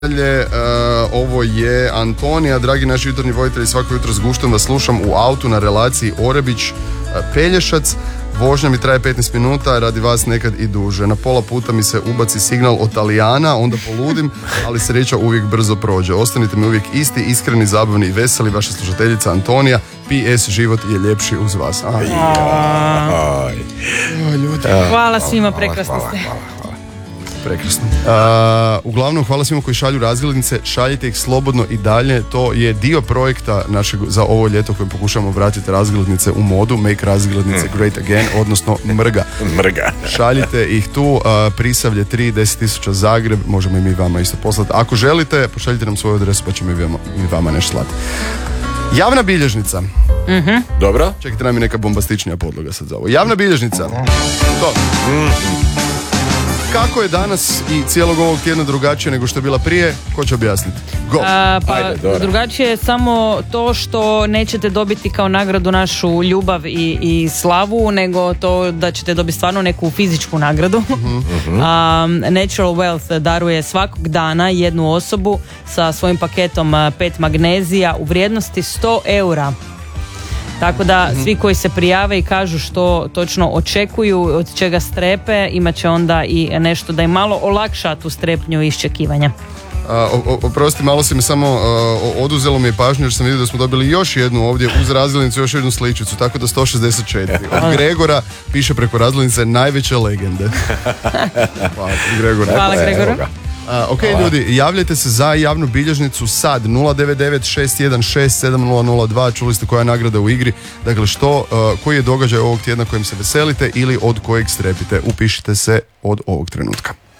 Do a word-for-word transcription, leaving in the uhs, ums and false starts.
Uh, ovo je Antonija, dragi naši jutarnji voditelji, svako jutro s guštom vas slušam u autu na relaciji Orebić-Pelješac. Vožnja mi traje petnaest minuta, radi vas nekad i duže. Na pola puta mi se ubaci signal od Talijana, onda poludim, ali sreća uvijek brzo prođe. Ostanite mi uvijek isti, iskreni, zabavni i veseli. Vaša slušateljica Antonija. P S. Život je ljepši uz vas. Aj, aj, aj. Hvala svima, prekrasni ste. Prekrasno. Uh, uglavnom, hvala svima koji šalju razglednice, šaljite ih slobodno i dalje, to je dio projekta našeg za ovo ljeto kojim pokušamo vratiti razglednice u modu, make razglednice mm. great again, odnosno mrga. Mrga. Šaljite ih tu, uh, Prisavlje tri, deset tisuća Zagreb, možemo i mi vama isto poslati. Ako želite, pošaljite nam svoju adresu pa ćemo i vama, i vama nešto slati. Javna bilježnica. Mm-hmm. Dobro. Čekajte, nam je neka bombastičnija podloga sad za ovo. Javna bilježnica. To. Mm. Kako je danas i cijelog ovog tjedna drugačije nego što je bila prije? Ko će objasniti? Go! A, pa Ajde, drugačije je samo to što nećete dobiti kao nagradu našu ljubav i, i slavu, nego to da ćete dobiti stvarno neku fizičku nagradu. Uh-huh. A, Natural Wealth daruje svakog dana jednu osobu sa svojim paketom pet magnezija u vrijednosti sto eura. Tako da mm-hmm. svi koji se prijave i kažu što točno očekuju, od čega strepe, imat će onda i nešto da im malo olakša tu strepnju i iščekivanja. Oprosti, malo si mi samo uh, oduzelo mi je pažnju jer sam vidio da smo dobili još jednu ovdje uz razglednicu, još jednu sličicu, tako da sto šezdeset četiri. Od Gregora piše preko razglednice najveće legende. Hvala, Gregor. Hvala, Gregoru. Uh, ok, hvala. Ljudi, javljajte se za javnu bilježnicu sad nula devet devet šest jedan šest sedam nula nula dva. Čuli ste koja je nagrada u igri. Dakle, što, uh, koji je događaj ovog tjedna kojim se veselite ili od kojeg strepite. Upišite se od ovog trenutka.